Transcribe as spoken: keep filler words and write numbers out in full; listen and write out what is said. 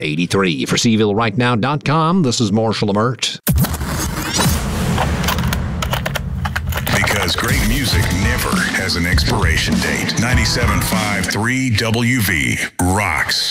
eighty-three. For Seville Right Now dot com, this is Marshall Amert. Because great music never has an expiration date. ninety-seven point five three W V rocks.